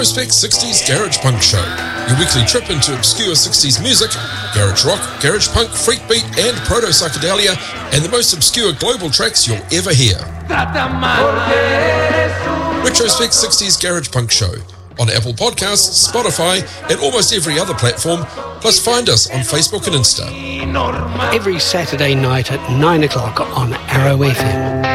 Retrospect 60s Garage Punk Show, your weekly trip into obscure 60s music, garage rock, garage punk, freak beat and proto-psychedelia, and the most obscure global tracks you'll ever hear. Retrospect 60s Garage Punk Show, on Apple Podcasts, Spotify and almost every other platform, plus find us on Facebook and Insta. Every Saturday night at 9 o'clock on Arrow FM.